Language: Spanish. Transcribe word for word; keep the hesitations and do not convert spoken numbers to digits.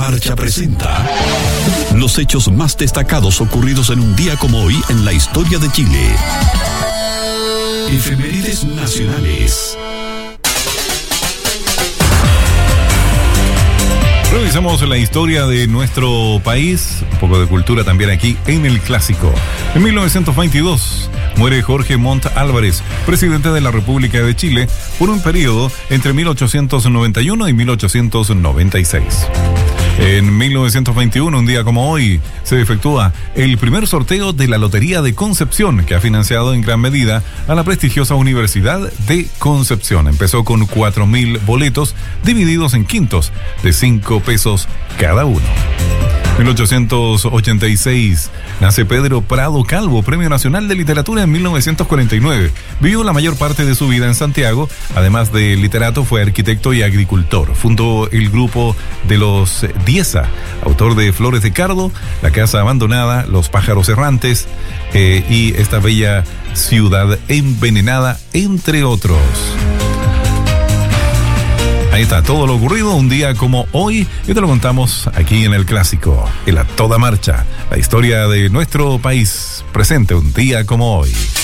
Marcha presenta los hechos más destacados ocurridos en un día como hoy en la historia de Chile. Efemérides nacionales. Revisamos la historia de nuestro país, un poco de cultura también aquí en el Clásico. En mil novecientos veintidós muere Jorge Montt Álvarez, presidente de la República de Chile, por un periodo entre mil ochocientos noventa y uno y mil ochocientos noventa y seis. En mil novecientos veintiuno, un día como hoy, se efectúa el primer sorteo de la Lotería de Concepción, que ha financiado en gran medida a la prestigiosa Universidad de Concepción. Empezó con cuatro mil boletos divididos en quintos de cinco pesos cada uno. mil ochocientos ochenta y seis nace Pedro Prado Calvo, Premio Nacional de Literatura en mil novecientos cuarenta y nueve. Vivió la mayor parte de su vida en Santiago. Además de literato, fue arquitecto y agricultor. Fundó el grupo de los Dieza, autor de Flores de Cardo, La Casa Abandonada, Los Pájaros Errantes eh, y Esta Bella Ciudad Envenenada, entre otros. Ahí está todo lo ocurrido un día como hoy y te lo contamos aquí en el Clásico, en la Toda Marcha, la historia de nuestro país presente un día como hoy.